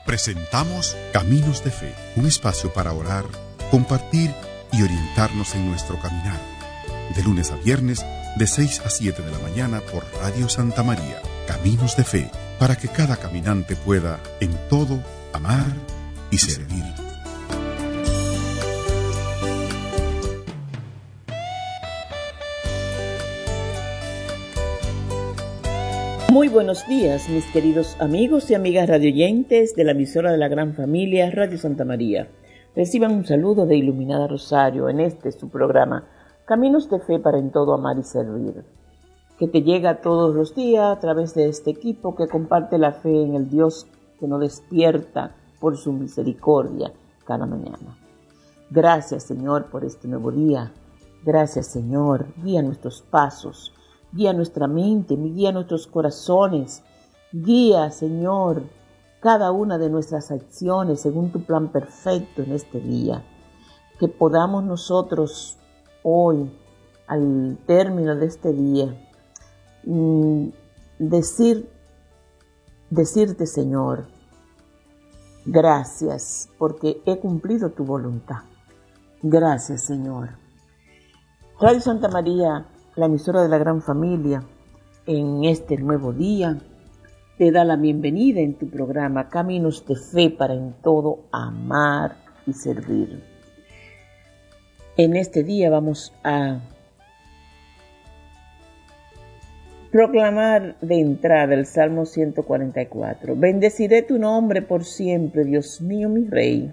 Presentamos Caminos de Fe, un espacio para orar, compartir y orientarnos en nuestro caminar. De lunes a viernes, de 6 a 7 de la mañana por Radio Santa María. Caminos de Fe, para que cada caminante pueda, en todo, amar y servir. Muy buenos días, mis queridos amigos y amigas radioyentes de la emisora de la gran familia Radio Santa María. Reciban un saludo de Iluminada Rosario en su programa Caminos de Fe para en todo amar y servir, que te llega todos los días a través de este equipo que comparte la fe en el Dios que nos despierta por su misericordia cada mañana. Gracias, Señor, por este nuevo día. Gracias, Señor. Guía nuestros pasos. Guía nuestra mente, guía nuestros corazones. Guía, Señor, cada una de nuestras acciones según tu plan perfecto en este día. Que podamos nosotros hoy, al término de este día, decirte, Señor, gracias porque he cumplido tu voluntad. Gracias, Señor. Radio Santa María, la emisora de la gran familia, en este nuevo día, te da la bienvenida en tu programa Caminos de Fe para en todo amar y servir. En este día vamos a proclamar de entrada el Salmo 144. Bendeciré tu nombre por siempre, Dios mío, mi Rey.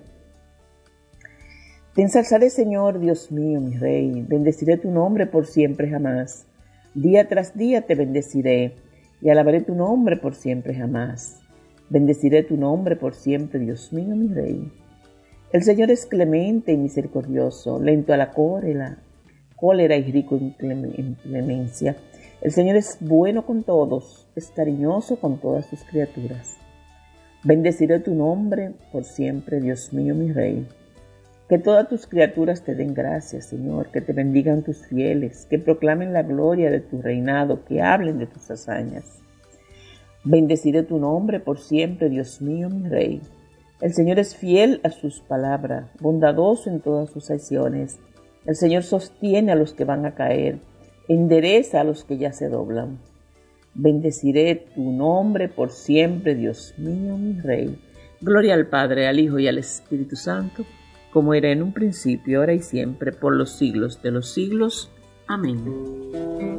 Te ensalzaré, Señor, Dios mío, mi Rey. Bendeciré tu nombre por siempre jamás. Día tras día te bendeciré y alabaré tu nombre por siempre jamás. Bendeciré tu nombre por siempre, Dios mío, mi Rey. El Señor es clemente y misericordioso, lento a la cólera y rico en clemencia. El Señor es bueno con todos, es cariñoso con todas sus criaturas. Bendeciré tu nombre por siempre, Dios mío, mi Rey. Que todas tus criaturas te den gracias, Señor, que te bendigan tus fieles, que proclamen la gloria de tu reinado, que hablen de tus hazañas. Bendeciré tu nombre por siempre, Dios mío, mi Rey. El Señor es fiel a sus palabras, bondadoso en todas sus acciones. El Señor sostiene a los que van a caer, endereza a los que ya se doblan. Bendeciré tu nombre por siempre, Dios mío, mi Rey. Gloria al Padre, al Hijo y al Espíritu Santo, como era en un principio, ahora y siempre, por los siglos de los siglos. Amén.